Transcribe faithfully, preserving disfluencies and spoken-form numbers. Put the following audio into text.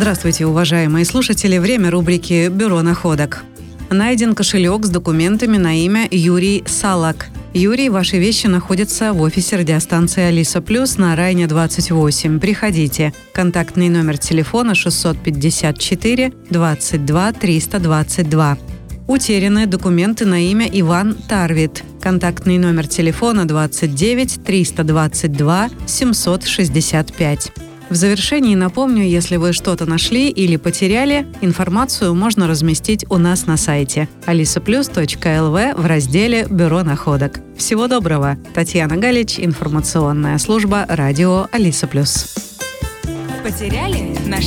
Здравствуйте, уважаемые слушатели. Время рубрики «Бюро находок». Найден кошелек с документами на имя Юрий Салак. Юрий, ваши вещи находятся в офисе радиостанции «Алиса Плюс» на Райне двадцать восемь. Приходите. Контактный номер телефона шестьсот пятьдесят четыре двадцать два триста двадцать два. Утеряны документы на имя Иван Тарвит. Контактный номер телефона двадцать девять триста двадцать два семьсот шестьдесят пять. В завершении напомню, если вы что-то нашли или потеряли, информацию можно разместить у нас на сайте алиса плюс точка эл ви в разделе «Бюро находок». Всего доброго! Татьяна Галич, информационная служба радио «Алиса Плюс». Потеряли?